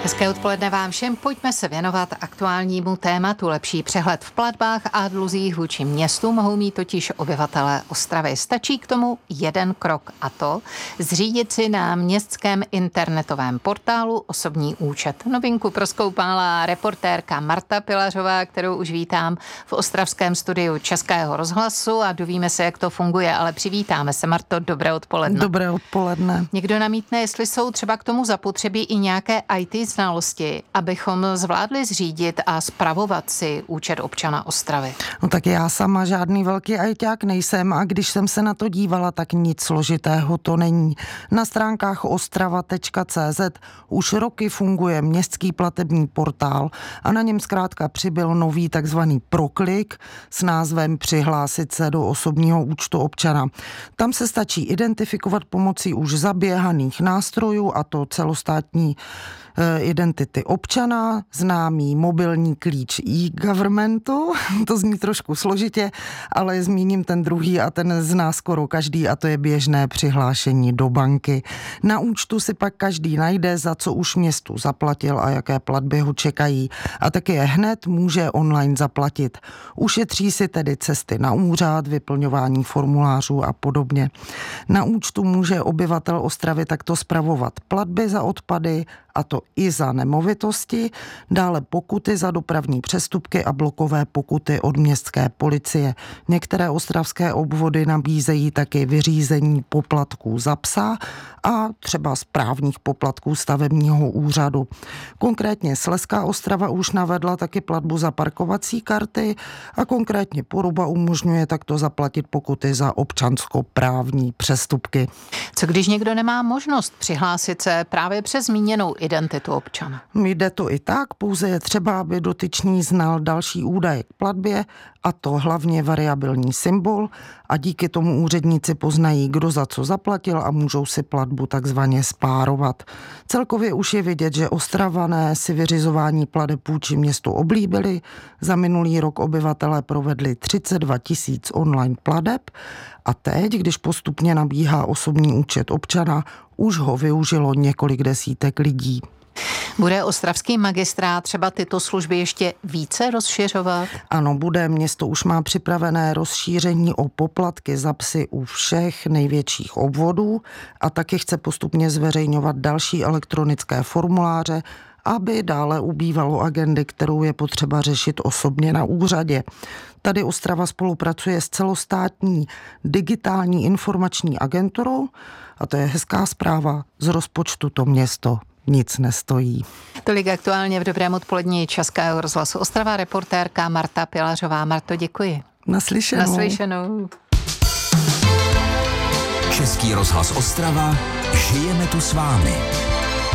Hezké odpoledne vám všem. Pojďme se věnovat aktuálnímu tématu. Lepší přehled v platbách a dluzích vůči městu mohou mít totiž obyvatelé Ostravy. Stačí k tomu jeden krok, a to zřídit si na městském internetovém portálu osobní účet. Novinku prozkoumala reportérka Marta Pilařová, kterou už vítám v ostravském studiu Českého rozhlasu a dovíme se, jak to funguje, ale přivítáme se. Marto, dobré odpoledne. Dobré odpoledne. Někdo namítne, jestli jsou třeba k tomu zapotřebí i nějaké IT znalosti, abychom zvládli zřídit a spravovat si účet občana Ostravy. No tak já sama žádný velký ajťák nejsem a když jsem se na to dívala, tak nic složitého to není. Na stránkách ostrava.cz už roky funguje městský platební portál a na něm zkrátka přibyl nový takzvaný proklik s názvem Přihlásit se do osobního účtu občana. Tam se stačí identifikovat pomocí už zaběhaných nástrojů, a to celostátní identity občana, známý mobilní klíč e-governmentu, to zní trošku složitě, ale zmíním ten druhý a ten zná skoro každý, a to je běžné přihlášení do banky. Na účtu si pak každý najde, za co už městu zaplatil a jaké platby ho čekají, a taky je hned může online zaplatit. Ušetří si tedy cesty na úřad, vyplňování formulářů a podobně. Na účtu může obyvatel Ostravy takto spravovat platby za odpady, a to i za nemovitosti, dále pokuty za dopravní přestupky a blokové pokuty od městské policie. Některé ostravské obvody nabízejí taky vyřízení poplatků za psa a třeba správních poplatků stavebního úřadu. Konkrétně Slezská Ostrava už navedla taky platbu za parkovací karty a konkrétně Poruba umožňuje takto zaplatit pokuty za občanskoprávní přestupky. Co když někdo nemá možnost přihlásit se právě přes zmíněnou identitu občana? Jde to i tak, pouze je třeba, aby dotyčný znal další údaje k platbě, a to hlavně variabilní symbol, a díky tomu úředníci poznají, kdo za co zaplatil a můžou si platbu takzvaně spárovat. Celkově už je vidět, že Ostravané si vyřizování plateb vůči městu oblíbili. Za minulý rok obyvatelé provedli 32 000 online plateb a teď, když postupně nabíhá osobní účet občana, už ho využilo několik desítek lidí. Bude ostravský magistrát třeba tyto služby ještě více rozšiřovat? Ano, bude. Město už má připravené rozšíření o poplatky za psy u všech největších obvodů a taky chce postupně zveřejňovat další elektronické formuláře, aby dále ubývalo agendy, kterou je potřeba řešit osobně na úřadě. Tady Ostrava spolupracuje s celostátní digitální informační agenturou a to je hezká zpráva, z rozpočtu to město nic nestojí. Tolik aktuálně v dobrém odpolední Českého rozhlasu Ostrava, reportérka Marta Pilařová. Marto, děkuji. Naslyšenou. Naslyšenou. Český rozhlas Ostrava, žijeme tu s vámi.